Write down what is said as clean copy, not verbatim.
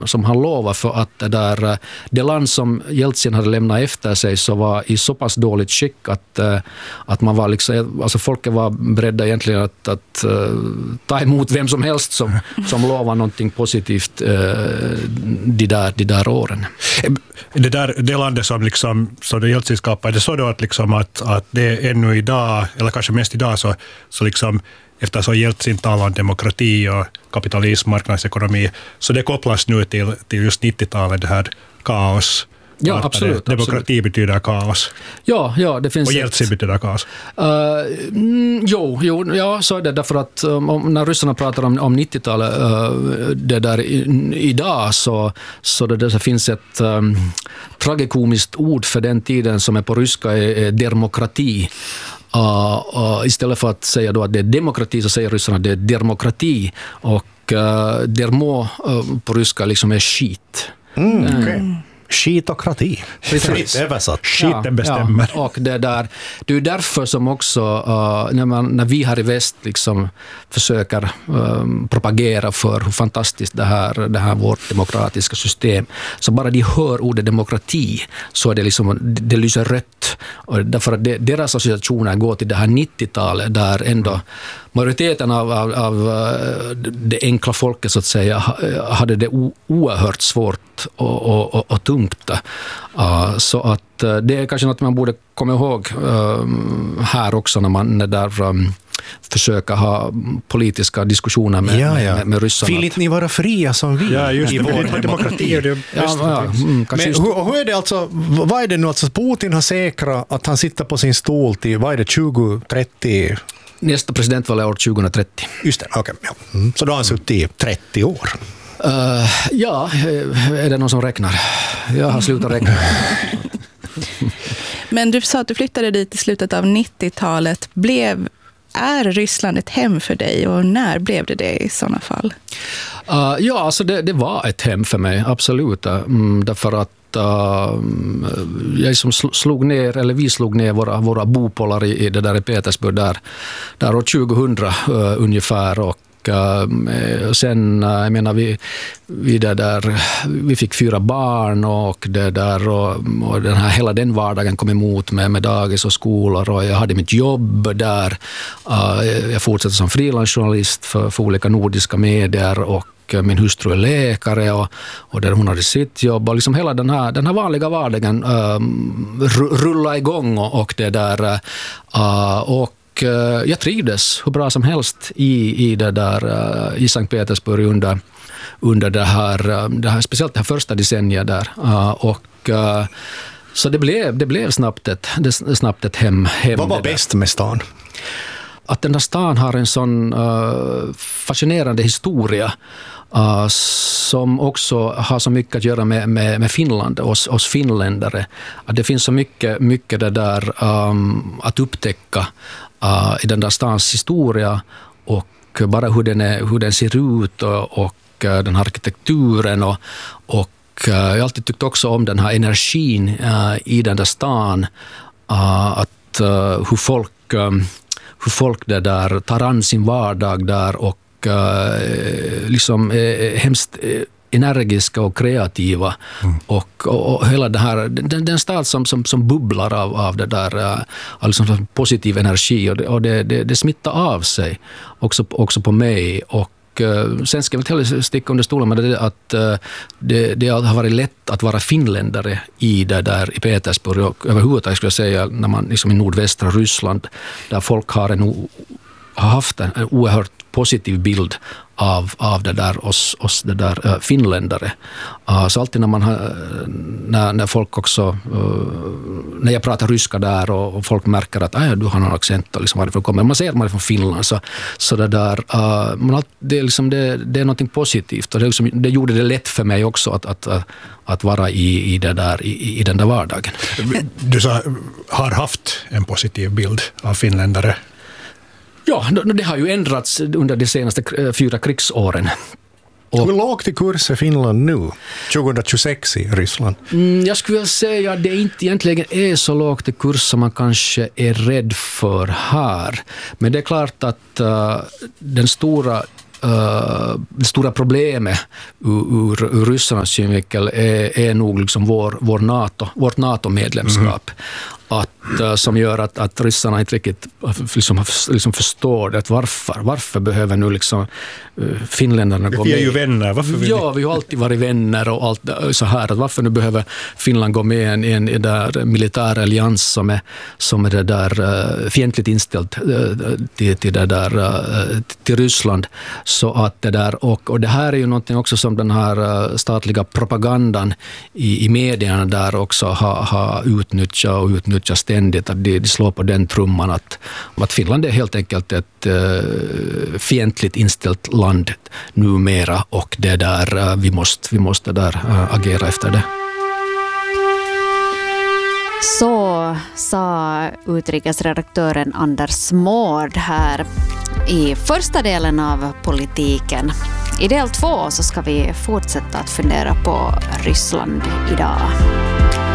som han lovade, för att det land som Jeltsin hade lämnat efter sig så var i så pass dåligt skick att man var liksom, alltså folket var beredda egentligen att ta emot vem som helst som lovar någonting positivt de där åren. Det landet som liksom så det Jeltsin skapade, det så då att det är ännu idag, eller kanske mest idag, så liksom efter så Jeltsin talar om demokrati och kapitalism, marknadsekonomi, så det kopplas nu till just 90-talet, det här kaos. Ja, absolut. Demokrati betyder kaos. Ja, det finns. Och Jeltsin betyder kaos. Ja, så är det, därför att när ryssarna pratar om 90-talet det där idag, så det finns ett tragikomiskt ord för den tiden som är på ryska är demokrati. Istället för att säga då att det är demokrati, så säger ryssarna att det är demokrati, och dermo på ryska liksom är skit. Okay. Skitokrati. Fritt översatt. Skiten bestämmer. Ja, och det är därför som också när vi här i väst liksom försöker propagera för hur fantastiskt det här vårt demokratiska system, så bara de hör ordet demokrati så är det liksom, det lyser rött, och därför att deras associationer går till det här 90-talet där ändå majoriteten av det enkla folket så att säga hade det oerhört svårt och tungt. Så att det är kanske något man borde komma ihåg här också när man försöka ha politiska diskussioner med ryssarna. Vill inte ni vara fria som vi? Ja, just i det. Demokrati är det bästa. Men hur är det alltså, vad är det nu alltså, Putin har säkrat att han sitter på sin stol till, vad är det, 2030? Nästa presidentval är år 2030. Just det, okej. Ja. Så då har han suttit i 30 år. Ja, är det någon som räknar? Jag har slutat räkna. Men du sa att du flyttade dit i slutet av 90-talet. Är Ryssland ett hem för dig, och när blev det i sådana fall? Ja, alltså det var ett hem för mig, absolut. Därför att jag som vi slog ner våra bopålar i det där i Petersburg där år 2000 ungefär, och sen jag menar vi fick 4 barn, och det där och den här hela den vardagen kom emot med dagis och skolor, och jag hade mitt jobb där. Jag fortsatte som frilansjournalist för olika nordiska medier, och min hustru är läkare och där hon hade sitt jobb, och liksom hela den här vanliga vardagen rulla igång, och det där och jag trivdes hur bra som helst i det där i Sankt Petersburg under det här speciellt det här första decenniet där, och så det blev snabbt ett hem. Vad var bäst med stan? Att den där stan har en sån fascinerande historia som också har så mycket att göra med Finland, oss finländare. Att det finns så mycket det där att upptäcka i den där stans historia, och bara hur den ser ut, och den här arkitekturen, och jag har alltid tyckt också om den här energin i den där stan, att hur folk det där tar an sin vardag där, och liksom är hemskt energiska och kreativa, och hela det här, den stad som bubblar av det där, alltså positiv energi, och det smittar av sig också på mig. Och sen ska vi inte heller sticka under stolen med det, att det har varit lätt att vara finländare i det där i Petersburg, och överhuvudtaget skulle jag säga när man liksom i nordvästra Ryssland, där folk har haft en oerhört positiv bild av det där oss det där finländare. Så alltid när folk också när jag pratar ryska där, och folk märker att du har någon accent och liksom varifrån kommer, man säger att man är från Finland, så det där det är liksom det är något positivt, och det gjorde det lätt för mig också att vara i det där i den där vardagen. Du har haft en positiv bild av finländare. Ja, det har ju ändrats under de senaste 4 krigsåren. Hur lågt i kurs är Finland nu, 2026 i Ryssland? Jag skulle säga att det inte egentligen är så lågt i kurs som man kanske är rädd för här. Men det är klart att den stora stora problemet ur ryssarnas synvinkel är nog liksom vårt NATO-medlemskap. Som gör att ryssarna inte riktigt liksom förstår det. Varför behöver nu liksom finländarna gå med? Vi är ju vänner. Varför vi har alltid varit vänner och allt så här. Att varför nu behöver Finland gå med i en där militär allians som är det där fientligt inställd till Ryssland. Så att det där, och det här är ju någonting också som den här statliga propagandan i medierna där också har utnyttjat ständigt, att de slår på den trumman att Finland är helt enkelt ett fientligt inställt land numera, och det där vi måste där agera efter det. Så sa utrikesredaktören Anders Mård här i första delen av politiken. I del 2 så ska vi fortsätta att fundera på Ryssland idag.